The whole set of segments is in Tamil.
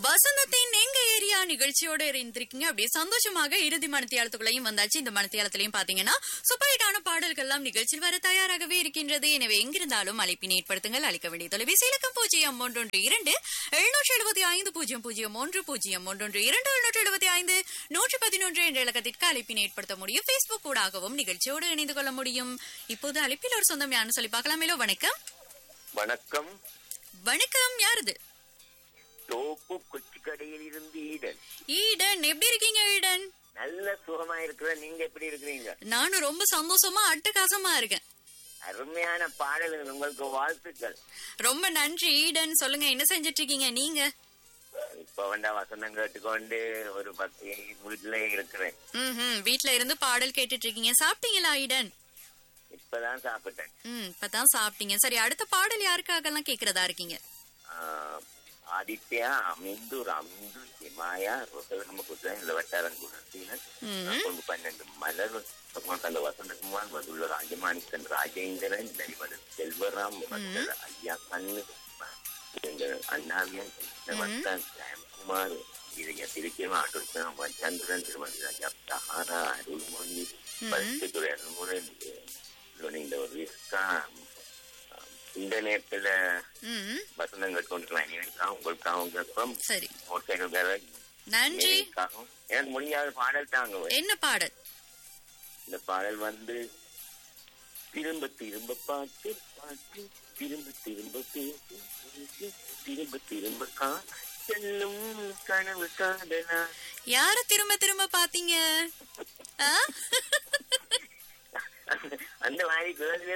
வசந்தத்தின் எங்க ஏரியா நிகழ்ச்சியோட இருந்திருக்கீங்க. அப்படியே சந்தோஷமாக இறுதி மணித்தியாலத்துக்குள்ளையும் வந்தாச்சு. இந்த மணித்தியாலத்திலையும் பாத்தீங்கன்னா சூப்பர்ஹிட்டான பாடல்கள் எல்லாம் நிகழ்ச்சியில் வர தயாராகவே இருக்கின்றது. எனவே எங்கிருந்தாலும் அழைப்பினை ஏற்படுத்துங்கள். அளிக்க வேண்டிய தொலைபேசி இலக்கம் 012-7500-00112-775-111 என்ற இலக்கத்திற்கு அழைப்பினை ஏற்படுத்த முடியும். பேஸ்புக் ஊடாகவும் நிகழ்ச்சியோடு இணைந்து கொள்ள முடியும். இப்போது அழைப்பில் ஒரு சொந்தம் யாருன்னு சொல்லி பார்க்கலாமேலோ. வணக்கம். வணக்கம். வணக்கம். யாருது? தோப்பு கொச்சி கடையில் இருந்து ஈடன். ஈடன், எப்படி இருக்கீங்க ஈடன்? நல்ல சுகமா இருக்கிற. நீங்க எப்படி இருக்கிறீங்க? நானும் ரொம்ப சந்தோஷமா அட்டகாசமா இருக்கேன். அருமையான பாடல்கள், உங்களுக்கு வாழ்த்துக்கள். ரொம்ப நன்றி ஈடன். சொல்லுங்க, என்ன செஞ்சிட்டு இருக்கீங்க நீங்க? இப்ப வசந்தம் கேட்டுக்கொண்டு ஒரு 10 வீட்டுல இருக்கிறேன். வீட்டுல இருந்து பாடல் கேட்டுட்டு இருக்கீங்க. சாப்பிட்டீங்களா ஈடன்? இப்பதான் சாப்பிட்டேன். இப்பதான் சாப்பிட்டீங்க. சரி, அடுத்த பாடல் யாருக்காக எல்லாம் கேக்குறதா இருக்கீங்க? ஆதித்யா, மிந்து, ராமிந்து, மாயா, ரோசலகம குசன், வட்டாரன் குணசீலன், 12 மலர், அந்த வசந்தகுமார், மதுள்ள ராஜமாணிக்கன், ராஜேந்திரன், நரிவதன் செல்வராம், ஐயா கண்ணு, அண்ணாவியன், ஜெயக்குமார், இதய திருச்சியம், ஆட்டோச்சனம், சந்திரன், திருமதி ராஜா, சஹாரா, அருள்மொழி, பரிசுத்துறை அருள்முறை, இந்த ஒரு ரிஸ்கா இந்த நேரத்துல வசந்தம் கேட்டுக்கொண்டிருக்கலாம். உங்களுக்காகவும் சரி, நன்றி. எனக்கு முடியாத பாடல் தாங்க. என்ன பாடல்? இந்த பாடல் திரும்ப திரும்ப பாட்டு பாட்டு, திரும்ப திரும்ப பேசி திரும்ப திரும்ப செல்லும் கனவு காதலா. யார திரும்ப திரும்ப பாத்தீங்க? அந்த மாதிரி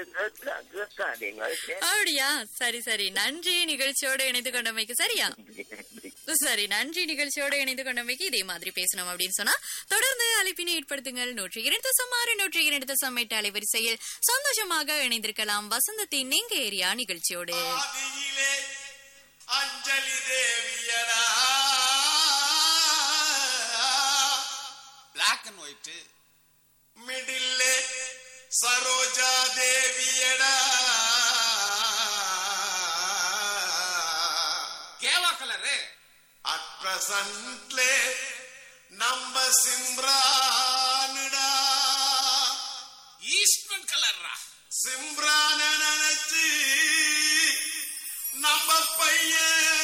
அப்படியா? சரி சரி, நன்றி நிகழ்ச்சியோட இணைந்து கொண்டமைக்கு. சரியா, சரி, நன்றி நிகழ்ச்சியோட இணைந்து கொண்டமைக்கு. இதே மாதிரி பேசணும் அப்படின்னு சொன்னா தொடர்ந்து அழைப்பினை ஏற்படுத்துங்கள். 102.6 102.8 அலைவரிசையில் சந்தோஷமாக இணைந்திருக்கலாம் வசந்தத்தின் எங்க ஏரியா நிகழ்ச்சியோடு. அஞ்சலி தேவியடா, black and white, middle Saroja தேவியடா, கேவா கலரு அட் பிரசன்ட்லே நம்ம சிம்ரானுடா, ஈஸ்டர்ன் கலர்ரா, சிம்ரான நினைச்சு நம்ம பையன்